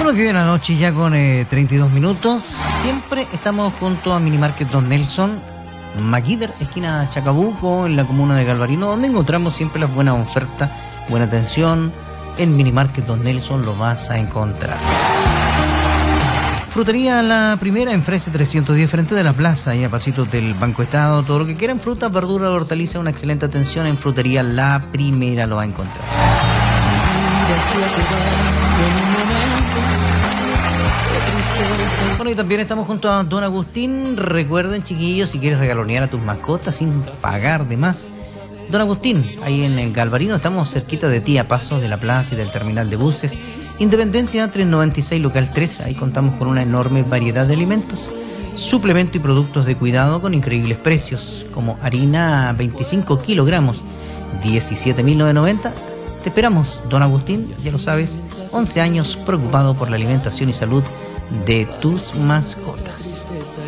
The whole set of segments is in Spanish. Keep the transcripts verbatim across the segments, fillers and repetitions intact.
Son las diez de la noche ya con eh, treinta y dos minutos. Siempre estamos junto a Minimarket Don Nelson, Maquíder, esquina Chacabuco, en la comuna de Galvarino, donde encontramos siempre las buenas ofertas, buena atención. En Minimarket Don Nelson lo vas a encontrar. Frutería La Primera en Frese trescientos diez, frente de la plaza, y a pasitos del Banco Estado. Todo lo que quieran, frutas, verduras, hortalizas, una excelente atención en Frutería La Primera lo va a encontrar. Bueno, y también estamos junto a Don Agustín. Recuerden, chiquillos, si quieres regalonear a tus mascotas sin pagar de más, Don Agustín, ahí en el Galvarino, estamos cerquita de ti, a pasos de la plaza y del terminal de buses. Independencia trescientos noventa y seis, local tres. Ahí contamos con una enorme variedad de alimentos, suplementos y productos de cuidado con increíbles precios, como harina veinticinco kilogramos, diecisiete mil novecientos noventa. Te esperamos, Don Agustín, ya lo sabes, once años preocupado por la alimentación y salud de tus mascotas.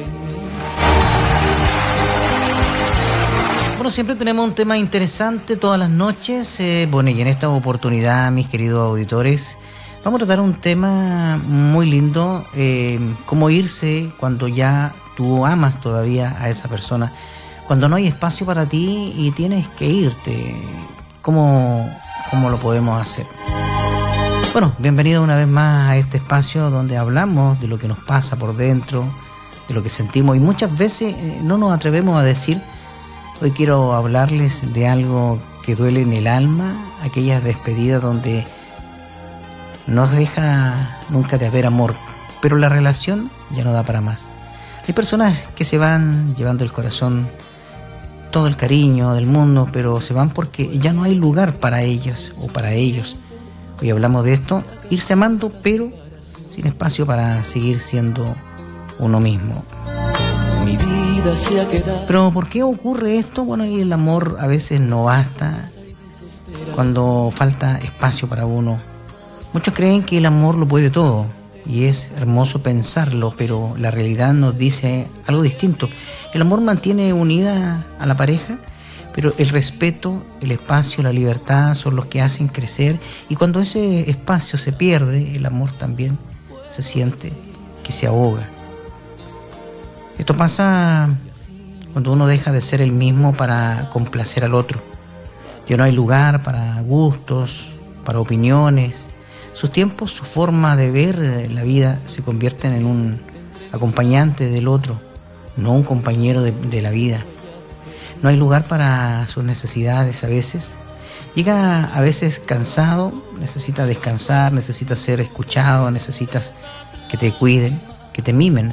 Bueno, siempre tenemos un tema interesante todas las noches. Eh, bueno, y en esta oportunidad, mis queridos auditores, vamos a tratar un tema muy lindo, eh, cómo irse cuando ya tú amas todavía a esa persona, cuando no hay espacio para ti y tienes que irte. ¿Cómo, cómo lo podemos hacer? Bueno, bienvenido una vez más a este espacio donde hablamos de lo que nos pasa por dentro, de lo que sentimos, y muchas veces eh, no nos atrevemos a decir. Hoy quiero hablarles de algo que duele en el alma, aquellas despedidas donde no deja nunca de haber amor, pero la relación ya no da para más. Hay personas que se van llevando el corazón, todo el cariño del mundo, pero se van porque ya no hay lugar para ellas o para ellos. Hoy hablamos de esto, irse amando, pero sin espacio para seguir siendo uno mismo. Mi vida se ha quedado. Pero ¿por qué ocurre esto? Bueno, y el amor a veces no basta cuando falta espacio para uno. Muchos creen que el amor lo puede todo, y es hermoso pensarlo, pero la realidad nos dice algo distinto. El amor mantiene unida a la pareja, pero el respeto, el espacio, la libertad son los que hacen crecer, y cuando ese espacio se pierde, el amor también se siente que se ahoga. Esto pasa cuando uno deja de ser el mismo para complacer al otro. Ya no hay lugar para gustos, para opiniones. Sus tiempos, su forma de ver la vida se convierten en un acompañante del otro, no un compañero de, de la vida. No hay lugar para sus necesidades a veces. Llega a veces cansado, necesita descansar, necesita ser escuchado, necesitas que te cuiden, que te mimen.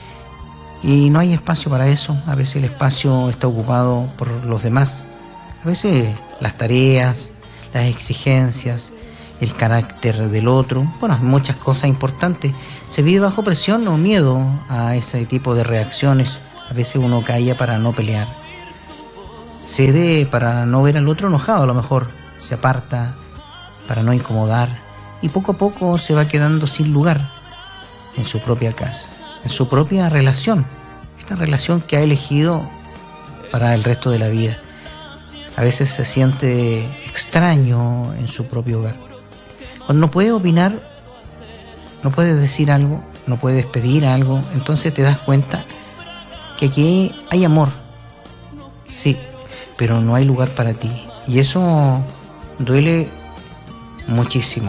Y no hay espacio para eso. A veces el espacio está ocupado por los demás. A veces las tareas, las exigencias, el carácter del otro, bueno, muchas cosas importantes. Se vive bajo presión o miedo a ese tipo de reacciones. A veces uno calla para no pelear, cede para no ver al otro enojado, a lo mejor se aparta para no incomodar, y poco a poco se va quedando sin lugar en su propia casa, en su propia relación, esta relación que ha elegido para el resto de la vida. A veces se siente extraño en su propio hogar. Cuando no puede opinar, no puedes decir algo, no puedes pedir algo, entonces te das cuenta que aquí hay amor, sí, pero no hay lugar para ti. Y eso duele muchísimo.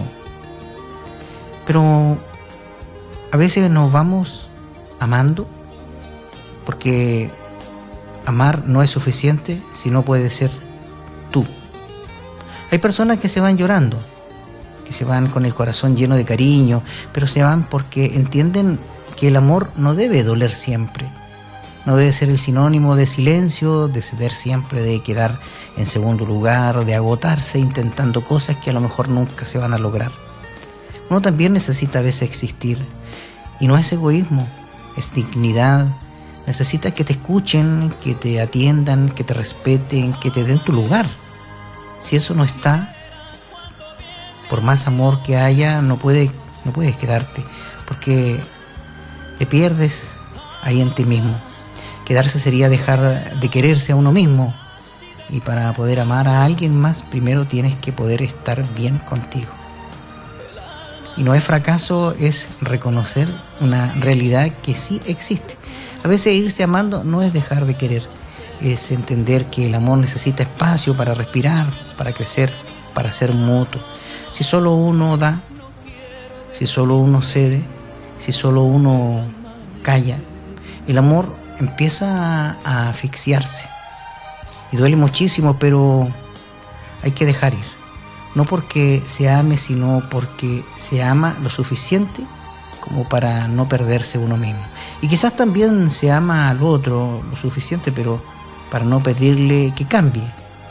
Pero a veces nos vamos amando, porque amar no es suficiente si no puedes ser tú. Hay personas que se van llorando, que se van con el corazón lleno de cariño, pero se van porque entienden que el amor no debe doler siempre. No debe ser el sinónimo de silencio, de ceder siempre, de quedar en segundo lugar, de agotarse intentando cosas que a lo mejor nunca se van a lograr. Uno también necesita a veces existir, y no es egoísmo, es dignidad. Necesitas que te escuchen, que te atiendan, que te respeten, que te den tu lugar. Si eso no está, por más amor que haya, no puede, no puedes quedarte, porque te pierdes ahí en ti mismo. Quedarse sería dejar de quererse a uno mismo, y para poder amar a alguien más, primero tienes que poder estar bien contigo. Y no es fracaso, es reconocer una realidad que sí existe. A veces irse amando no es dejar de querer, es entender que el amor necesita espacio para respirar, para crecer, para ser mutuo. Si solo uno da, si solo uno cede, si solo uno calla, el amor empieza a, a asfixiarse. Y duele muchísimo, pero hay que dejar ir. No porque se ame, sino porque se ama lo suficiente como para no perderse uno mismo. Y quizás también se ama al otro lo suficiente, pero para no pedirle que cambie,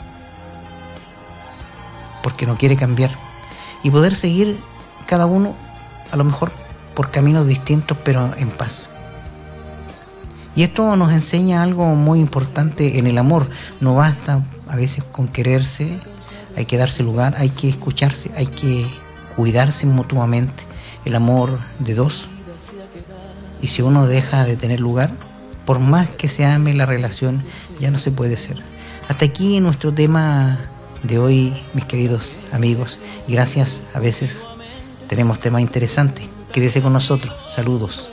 porque no quiere cambiar. Y poder seguir cada uno, a lo mejor por caminos distintos, pero en paz. Y esto nos enseña algo muy importante en el amor. No basta a veces con quererse, hay que darse lugar, hay que escucharse, hay que cuidarse mutuamente. El amor de dos. Y si uno deja de tener lugar, por más que se ame la relación, ya no se puede ser. Hasta aquí nuestro tema de hoy, mis queridos amigos. Y gracias, a veces tenemos temas interesantes. Quédese con nosotros. Saludos.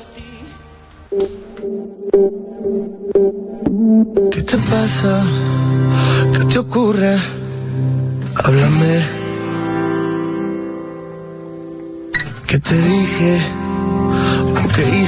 ¿Qué te pasa? ¿Qué te ocurre? Háblame. ¿Qué te dije? Aunque